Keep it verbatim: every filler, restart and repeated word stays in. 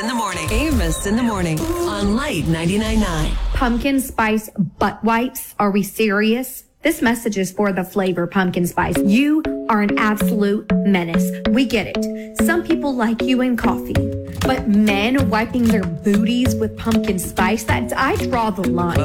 in the morning. Amos in the morning on Light ninety-nine point nine. Pumpkin spice butt wipes. Are we serious? This message is for the flavor pumpkin spice. You are an absolute menace. We get it. Some people like you in coffee. But men wiping their booties with pumpkin spice, that I draw the line.